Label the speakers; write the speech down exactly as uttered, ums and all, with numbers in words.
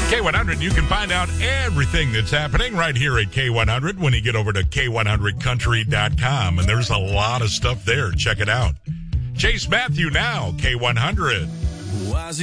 Speaker 1: K one hundred, you can find out everything that's happening right here at K one hundred when you get over to K one hundred country dot com. And there's a lot of stuff there. Check it out. Chase Matthew now, K one hundred.